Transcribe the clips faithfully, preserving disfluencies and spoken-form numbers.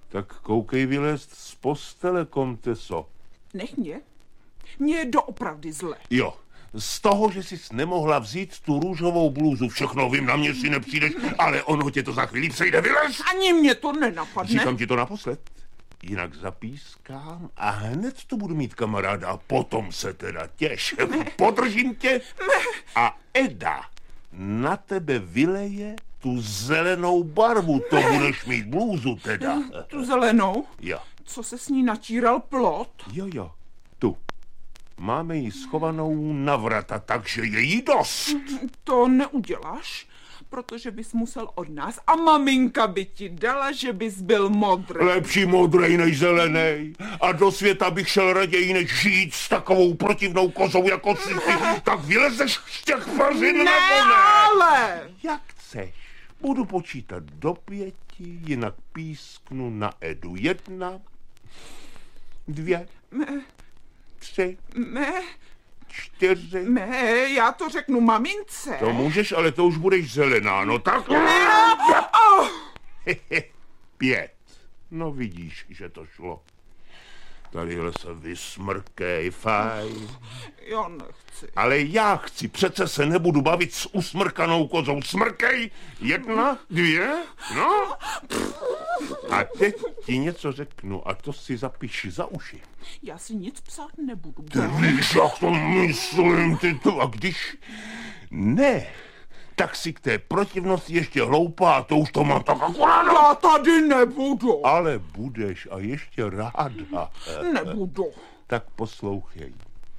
Tak koukej vylézt z postele, komteso. Nech mě. Mně je doopravdy zle. Jo, z toho, že jsi nemohla vzít tu růžovou blůzu. Všechno vím, na mě si nepřijdeš, ale ono tě to za chvíli přejde, vylez! Ani mě to nenapadne. Říkám ti to naposled. Jinak zapískám a hned tu budu mít kamaráda a potom se teda těš. Podržím tě a Eda na tebe vyleje tu zelenou barvu. To budeš mít blůzu teda. Tu zelenou? Jo. Co se s ní natíral plot? Jo, jo, tu. Máme ji schovanou na vrata, takže je jí dost. To neuděláš, protože bys musel od nás a maminka by ti dala, že bys byl modrý. Lepší modrej než zelenej. A do světa bych šel raději, než žít s takovou protivnou kozou jako si ty. Tak vylezeš z těch pařin, nebo ne? ale... Jak chceš. Budu počítat do pěti, jinak písknu na Edu. Jedna, dvě, Me, tři, me, čtyři. me, já to řeknu mamince. To můžeš, ale to už budeš zelená, no tak... Oh. Pět. No vidíš, že to šlo. Tadyhle se vysmrkej, fajn. Já nechci. Ale já chci, přece se nebudu bavit s usmrkanou kozou. Smrkej, jedna, dvě, no. A teď ti něco řeknu a to si zapiš za uši. Já si nic psát nebudu. Ty víš, jak to myslím, ty to, a když ne, tak si k té protivnosti ještě hloupá a to už to mám tak akorát. Já tady nebudu. Ale budeš a ještě ráda. Nebudu. Tak poslouchej.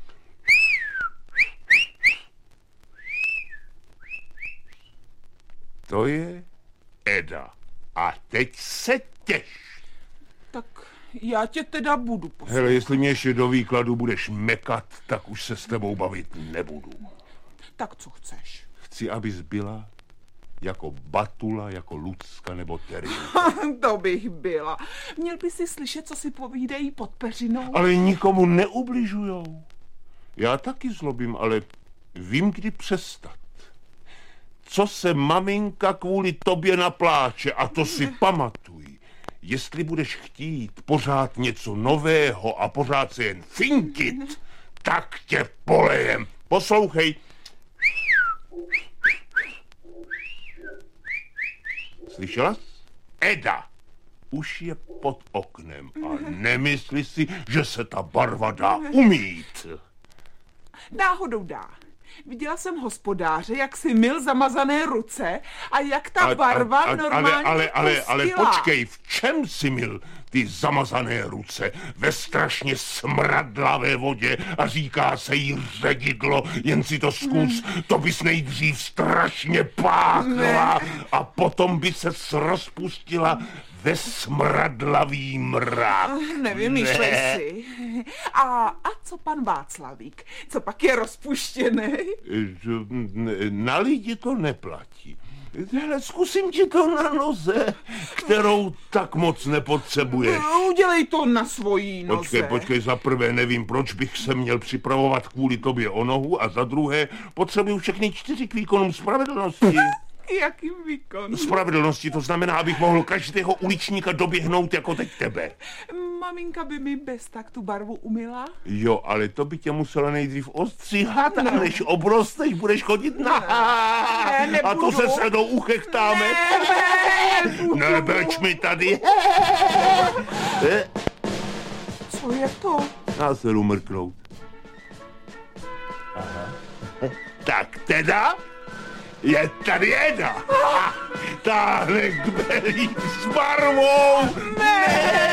To je Eda. A teď se těš. Tak já tě teda budu poslouchat. Hele, jestli mě ještě do výkladu budeš mekat, tak už se s tebou bavit nebudu. Tak co chceš? Chci, abys byla jako Batula, jako Lucka nebo Terry. To bych byla. Měl by si slyšet, co si povídají pod peřinou. Ale nikomu neubližujou. Já taky zlobím, ale vím, kdy přestat. Co se maminka kvůli tobě napláče, a to si pamatuj. Jestli budeš chtít pořád něco nového a pořád se jen fintit, tak tě polejem. Poslouchej. Slyšela jsi? Eda už je pod oknem a nemysli si, že se ta barva dá umýt. Náhodou dá. Viděla jsem hospodáře, jak si myl zamazané ruce a jak ta A- barva a- a- normálně ale, ale, ale, ale pustila. počkej, v čem si myl ty zamazané ruce? Ve strašně smradlavé vodě a říká se jí ředidlo, jen si to zkus, to bys nejdřív strašně páchla a potom by se rozpustila ve smradlavý mrak. Nevymýšlej Ne. si. A, a co pan Václavík? Co pak je rozpuštěný? Na lidi to neplatí. Hele, zkusím ti to na noze, kterou tak moc nepotřebuješ. Udělej to na svojí noze. Počkej, počkej, za prvé nevím, proč bych se měl připravovat kvůli tobě o nohu a za druhé potřebuju všechny čtyři k výkonům spravedlnosti. Jakým výkon? Spravedlnosti, to znamená, abych mohl každého uličníka doběhnout jako teď tebe. Maminka by mi bez tak tu barvu umyla? Jo, ale to by tě musela nejdřív ostříhat a než obrosteš, budeš chodit na. Ne, A to nebudu. se se do uchechtáme. Nebudu. Nebeč mi tady. Co je to? Dá se umrknout. Aha. Tak teda je tady Eda. Táhle kbelík s barvou. Ne!